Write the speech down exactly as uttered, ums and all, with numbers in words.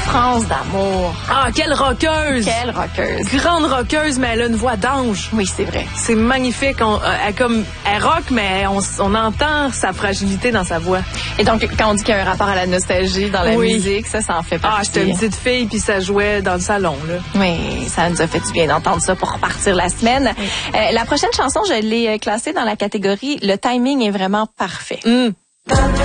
Souffrance d'amour. Ah, quelle rockeuse! Quelle rockeuse. Grande rockeuse, mais elle a une voix d'ange. Oui, c'est vrai. C'est magnifique. On, elle, comme, elle rock, mais on, on entend sa fragilité dans sa voix. Et donc, quand on dit qu'il y a un rapport à la nostalgie dans la Oui. musique, ça, ça en fait partie. Ah, j'étais une petite fille, puis ça jouait dans le salon, là. Oui, ça nous a fait du bien d'entendre ça pour repartir la semaine. Oui. Euh, la prochaine chanson, je l'ai classée dans la catégorie « Le timing est vraiment parfait ». Mm.